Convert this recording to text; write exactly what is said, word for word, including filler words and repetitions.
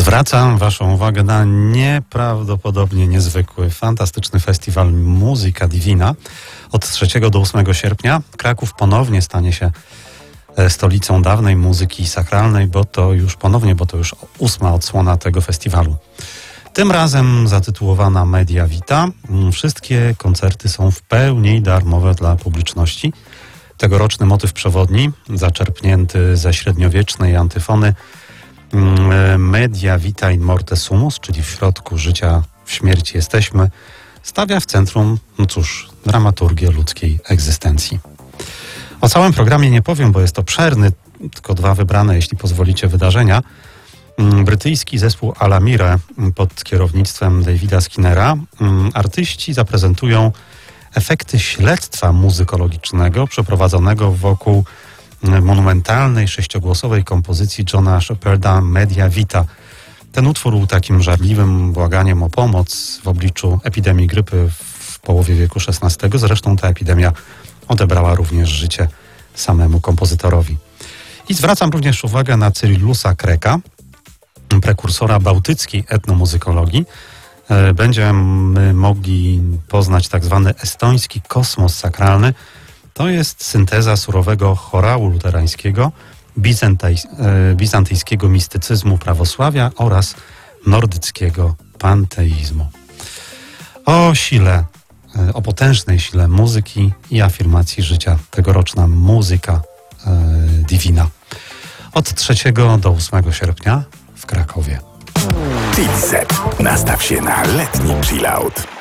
Zwracam Waszą uwagę na nieprawdopodobnie niezwykły, fantastyczny festiwal Musica Divina. Od trzeciego do ósmego sierpnia Kraków ponownie stanie się stolicą dawnej muzyki sakralnej, bo to już ponownie, bo to już ósma odsłona tego festiwalu. Tym razem zatytułowana Media Vita. Wszystkie koncerty są w pełni darmowe dla publiczności. Tegoroczny motyw przewodni, zaczerpnięty ze średniowiecznej antyfony Media Vita in Morte Sumus, czyli w środku życia, w śmierci jesteśmy, stawia w centrum, no cóż, dramaturgię ludzkiej egzystencji. O całym programie nie powiem, bo jest obszerny, tylko dwa wybrane, jeśli pozwolicie, wydarzenia. Brytyjski zespół Alamire pod kierownictwem Davida Skinnera. Artyści zaprezentują efekty śledztwa muzykologicznego przeprowadzonego wokół monumentalnej sześciogłosowej kompozycji Johna Sheparda Media Vita. Ten utwór był takim żarliwym błaganiem o pomoc w obliczu epidemii grypy w połowie wieku szesnastego. Zresztą ta epidemia odebrała również życie samemu kompozytorowi. I zwracam również uwagę na Cyrillusa Kreka, prekursora bałtyckiej etnomuzykologii. Będziemy mogli poznać tak zwany estoński kosmos sakralny. To jest synteza surowego chorału luterańskiego, bizantyjs- bizantyjskiego mistycyzmu prawosławia oraz nordyckiego panteizmu. O sile, o potężnej sile muzyki i afirmacji życia tegoroczna Musica Divina. Od trzeciego do ósmego sierpnia w Krakowie. Tidset. Nastaw się na letni chillout.